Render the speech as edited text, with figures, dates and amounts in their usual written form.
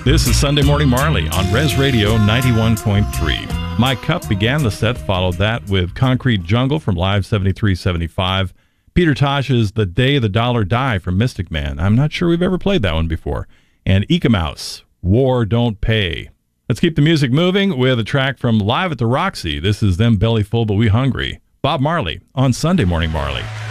This is Sunday Morning Marley on Res Radio 91.3. My Cup began the set, followed that with Concrete Jungle from Live 7375. Peter Tosh's The Day the Dollar Die from Mystic Man. I'm not sure we've ever played that one before. And Eek-A-Mouse, War Don't Pay. Let's keep the music moving with a track from Live at the Roxy. This is Them Belly Full But We Hungry. Bob Marley on Sunday Morning Marley.